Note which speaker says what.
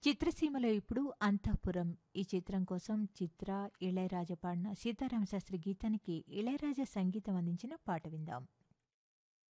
Speaker 1: చిత్రసీమలో ఇప్పుడు అంతఃపురం ఈ చిత్రం కోసం చిత్ర, ఇళయరాజా పాడిన సీతారామ శాస్త్రి గీతానికి ఇళయరాజా సంగీతం అందించిన పాట విందాం.